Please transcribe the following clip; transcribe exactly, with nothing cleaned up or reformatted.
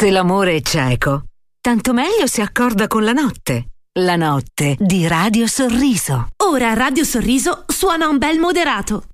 Se l'amore è cieco, tanto meglio si accorda con la notte. La notte di Radio Sorriso. Ora Radio Sorriso suona un bel moderato.